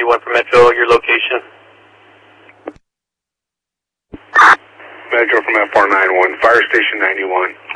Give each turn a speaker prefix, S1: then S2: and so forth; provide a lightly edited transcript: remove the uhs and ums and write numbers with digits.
S1: 91 for Metro, your location.
S2: Metro from FR91, Fire Station 91.